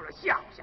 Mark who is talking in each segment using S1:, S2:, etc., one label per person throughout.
S1: 想想。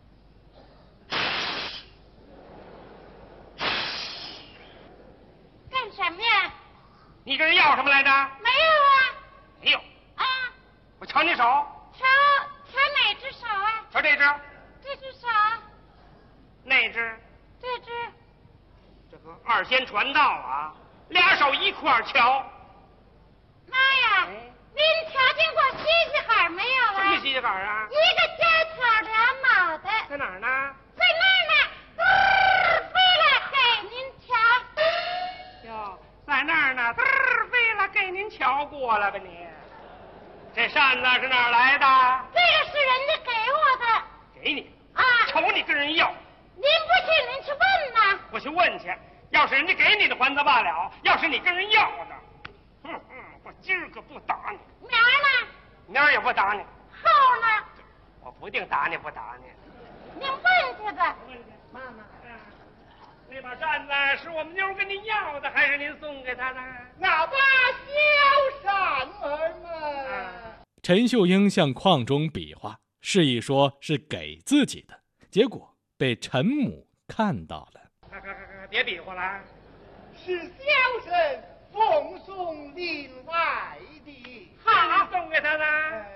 S2: 干什么呀？
S1: 你跟人要什么来着？
S2: 没有啊。
S1: 没有。
S2: 啊。
S1: 我瞧你手。
S2: 瞧哪只手啊？
S1: 瞧这只。
S2: 这只手。
S1: 那只。
S2: 这只。
S1: 这个二仙传道啊，俩手一块瞧。
S2: 妈呀！您瞧见过西西海没有啊？
S1: 什么西西海啊？
S2: 一个尖挑俩脑袋。
S1: 在哪儿呢？
S2: 在那儿呢，飞了给您瞧。
S1: 哟，在那儿呢，飞了给您瞧过了吧你？这扇子是哪儿来的？
S2: 这个是人家给我的。
S1: 给你
S2: 啊？
S1: 瞅你跟人要。
S2: 您不信，您去问呐。
S1: 我去问去，要是人家给你的还则罢了，要是你跟人要的，我今儿个不打你。
S2: 明儿呢？
S1: 明儿也不打你。
S2: 后呢？
S1: 我不定打你不打你。
S2: 您问去吧。
S1: 问去。妈妈，那把扇子是我们妞跟您要的，还是您送给她的？
S3: 那把小扇儿嘛。
S4: 陈秀英向邝中比划，示意说是给自己的，结果被陈母看到了。
S1: 别比划了，
S3: 是小生奉送另外的。
S1: 好，送给他的。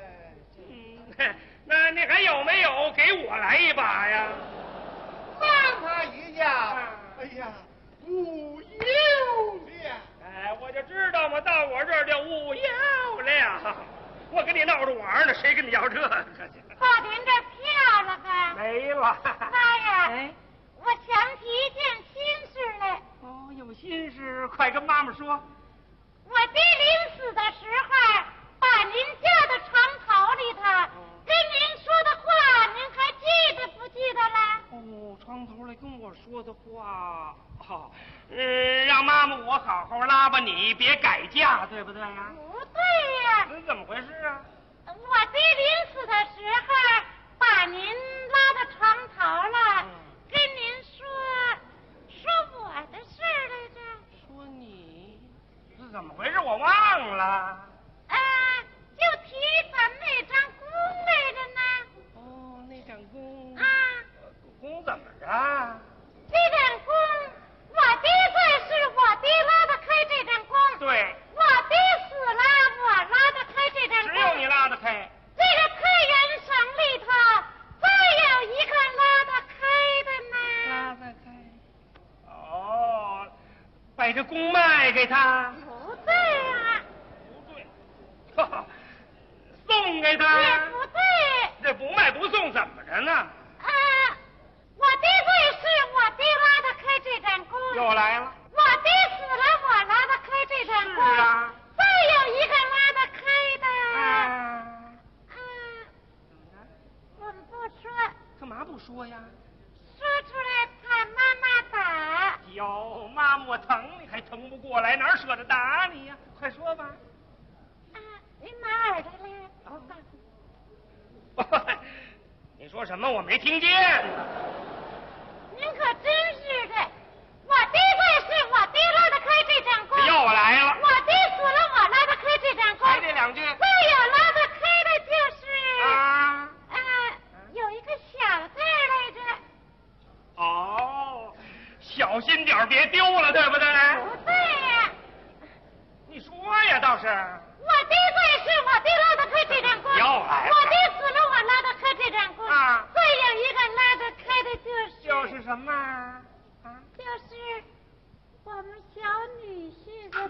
S1: 那你还有没有给我来一把呀？
S3: 妈妈一样。哎呀，无有了。
S1: 我就知道嘛，到我这儿就无有了。我跟你闹着玩呢，谁跟你要这个去？
S2: 把您这票了吧？
S1: 没了。
S2: 妈呀！我想起一件心事来。
S1: 哦，有心事，快跟妈妈说。
S2: 我爹临死的时候，把您叫到床头里头，跟您说的话，您还记得不记得了？
S1: 哦，床头来跟我说的话，让妈妈我好好拉吧你，别改嫁，对不对呀？
S2: 不对呀。
S1: 怎么回事啊？
S2: 我爹临死的时候，把您拉到床头了，跟您说我的事来着。
S1: 说你是怎么回事？我忘了。
S2: 就提咱们那张弓来着呢。
S1: 哦，那张弓。弓怎么着？
S2: 这张弓，我爹在世，我爹拉得开这张弓。
S1: 对。
S2: 我爹死了，我拉得开这张弓。
S1: 只有你拉得开。
S2: 这个太原省里头，再有一个拉得开的呢。
S1: 拉得开。哦，把这弓卖给他。
S2: 不对啊。
S1: 不对。送给他。
S2: 也不对。
S1: 这不卖不送怎么着呢？
S2: 我爹在世，我爹拉得开这张弓。
S1: 又来了。
S2: 我爹死了，我拉得开这张弓。
S1: 是啊。
S2: 再有一个拉得开的。
S1: 怎么着？
S2: 我们不说。
S1: 干嘛不说呀？
S2: 说出来怕妈妈打。
S1: 哟，妈妈我疼你还疼不过来，哪舍得打你呀？快说吧。
S2: 您拿耳朵来。
S1: 你说什么？我没听见。
S2: 您可真是的，我爹在世，我爹拉得开这张弓。
S1: 又来了。
S2: 我爹死了，我拉得开这张弓。
S1: 还这两句。
S2: 再有拉得开的就是有一个小字来着。
S1: 哦，小心点别丢了，对不对？
S2: 不对呀。
S1: 你说呀，倒是。
S2: 我爹在世，我爹拉得开这张弓。
S1: 又来了。
S2: 我爹死了，我拉得开这张弓。再有一个拉得开的
S1: 就是什么？
S2: 就是我们小女婿的。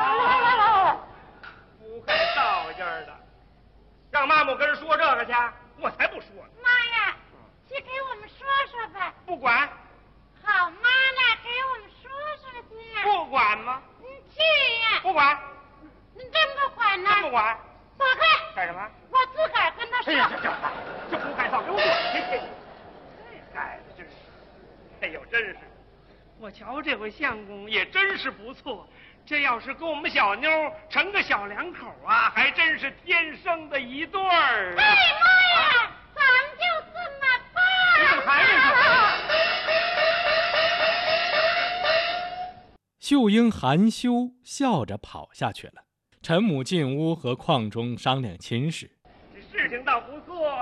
S1: 不会造劲儿的，让妈妈我跟人说这个去，我才不说呢。
S2: 妈呀，去给我们说说吧。
S1: 不管。
S2: 好妈呢，给我们说说去。
S1: 不管吗？
S2: 你去呀。
S1: 不管。
S2: 你真不管呢？
S1: 真不管。
S2: 躲开。
S1: 干什么？
S2: 我自个儿跟他说。
S1: 这胡改造，给我滚！这孩子真是，哎呦，真是，我瞧这回相公也真是不错。这要是跟我们小妞成个小两口啊，还真是天生的一对儿。
S2: 哎妈呀，咱们就这么办。
S1: 你怎么还是？
S4: 秀英含羞笑着跑下去了。陈母进屋和邝中商量亲事。
S1: 这事情倒不错。